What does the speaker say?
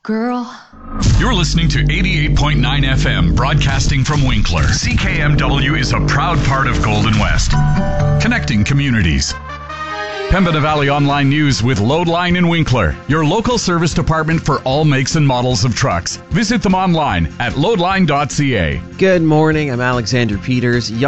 girl. You're listening to 88.9 FM, broadcasting from Winkler. CKMW is a proud part of Golden West, connecting communities. Pembina Valley Online News with Loadline in Winkler, your local service department for all makes and models of trucks. Visit them online at loadline.ca. Good morning, I'm Alexander Peters.